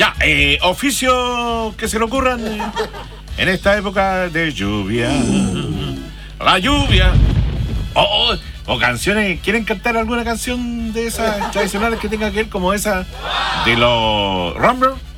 Ya, oficio que se le ocurran en esta época de lluvia. La lluvia. O canciones. ¿Quieren cantar alguna canción de esas tradicionales que tenga que ver como esa de los Rumble?